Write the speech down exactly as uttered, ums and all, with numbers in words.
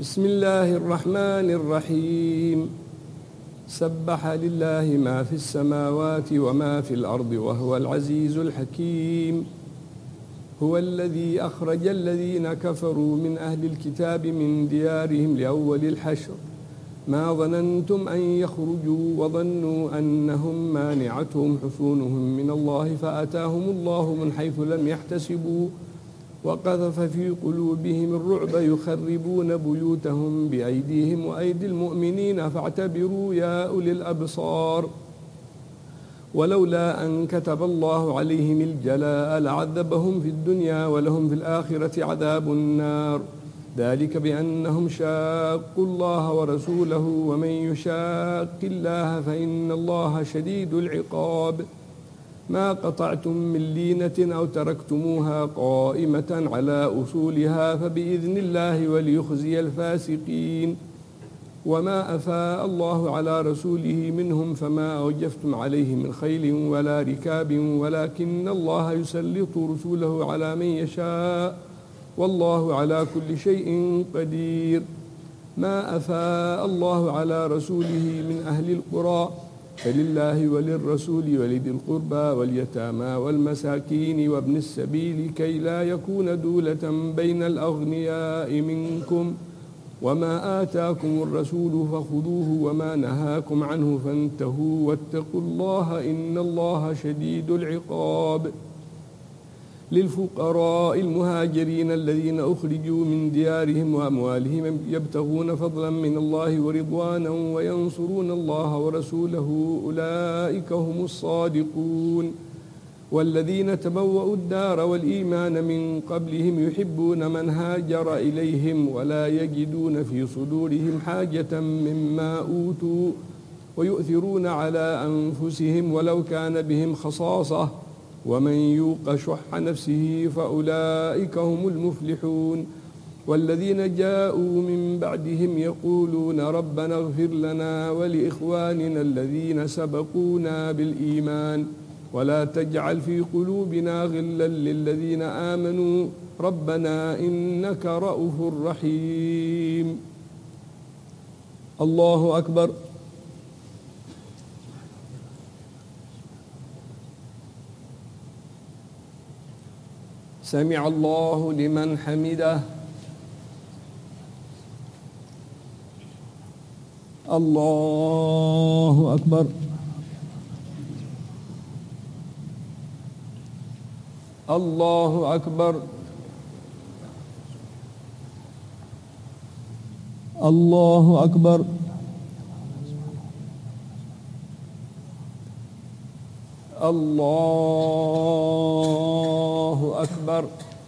بسم الله الرحمن الرحيم. سبح لله ما في السماوات وما في الأرض وهو العزيز الحكيم. هو الذي أخرج الذين كفروا من أهل الكتاب من ديارهم لأول الحشر ما ظننتم أن يخرجوا وظنوا أنهم مانعتهم حصونهم من الله فأتاهم الله من حيث لم يحتسبوا وقذف في قلوبهم الرعب يخربون بيوتهم بأيديهم وأيدي المؤمنين فاعتبروا يا أولي الأبصار. ولولا أن كتب الله عليهم الجلاء لعذبهم في الدنيا ولهم في الآخرة عذاب النار، ذلك بأنهم شاقوا الله ورسوله ومن يشاق الله فإن الله شديد العقاب. ما قطعتم من لينة أو تركتموها قائمة على أصولها فبإذن الله وليخزي الفاسقين. وما أفاء الله على رسوله منهم فما أوجفتم عليه من خيل ولا ركاب ولكن الله يسلط رسوله على من يشاء والله على كل شيء قدير. ما أفاء الله على رسوله من أهل القرى فلله وللرسول ولذي القربى واليتامى والمساكين وابن السبيل كي لا يكون دولة بين الأغنياء منكم، وما آتاكم الرسول فخذوه وما نهاكم عنه فانتهوا واتقوا الله إن الله شديد العقاب. للفقراء المهاجرين الذين أخرجوا من ديارهم وأموالهم يبتغون فضلا من الله ورضوانا وينصرون الله ورسوله أولئك هم الصادقون. والذين تبوأوا الدار والإيمان من قبلهم يحبون من هاجر إليهم ولا يجدون في صدورهم حاجة مما أوتوا ويؤثرون على أنفسهم ولو كان بهم خصاصة ومن يوق شح نفسه فأولئك هم المفلحون. والذين جاءوا من بعدهم يقولون ربنا اغفر لنا ولإخواننا الذين سبقونا بالإيمان ولا تجعل في قلوبنا غلا للذين آمنوا ربنا إنك رؤوف رحيم. الله أكبر. سمع الله لمن حمده. الله أكبر. الله أكبر. الله أكبر. الله أكبر.